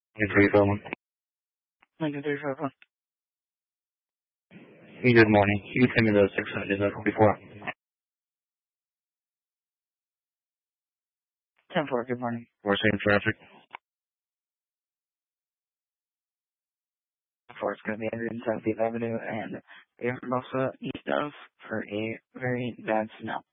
Lincoln 351. Hey, good morning. You sent me the 600 before. 10-4, good morning. We're seeing traffic. 4 is going to be 117th Avenue and Hermosa east of for a very bad snow.